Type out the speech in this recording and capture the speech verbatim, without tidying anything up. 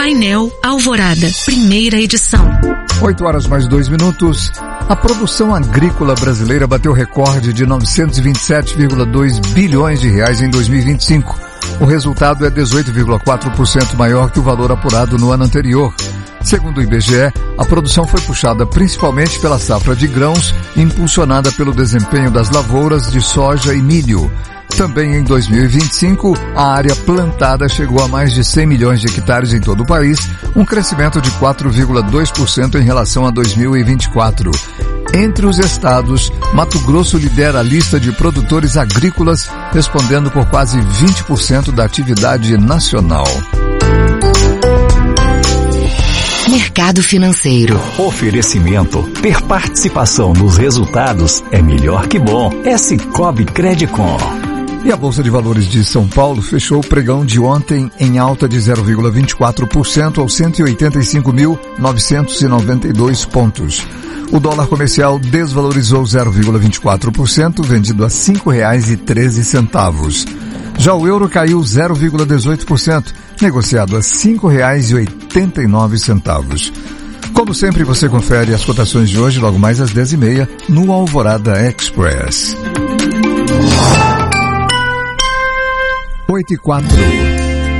Painel Alvorada, primeira edição. oito horas mais dois minutos. A produção agrícola brasileira bateu recorde de novecentos e vinte e sete vírgula dois bilhões de reais em dois mil e vinte e cinco. O resultado é dezoito vírgula quatro por cento maior que o valor apurado no ano anterior. Segundo o I B G E, a produção foi puxada principalmente pela safra de grãos, impulsionada pelo desempenho das lavouras de soja e milho. Também em dois mil e vinte e cinco, a área plantada chegou a mais de cem milhões de hectares em todo o país, um crescimento de quatro vírgula dois por cento em relação a dois mil e vinte e quatro. Entre os estados, Mato Grosso lidera a lista de produtores agrícolas, respondendo por quase vinte por cento da atividade nacional. Mercado financeiro. Oferecimento. Ter participação nos resultados é melhor que bom. É Sicoob Credicom. E a Bolsa de Valores de São Paulo fechou o pregão de ontem em alta de zero vírgula vinte e quatro por cento aos cento e oitenta e cinco mil novecentos e noventa e dois pontos. O dólar comercial desvalorizou zero vírgula vinte e quatro por cento, vendido a cinco reais e treze centavos. Já o euro caiu zero vírgula dezoito por cento, negociado a cinco reais e oitenta e nove centavos. Como sempre, você confere as cotações de hoje logo mais às dez e meia no Alvorada Express. oito e quatro.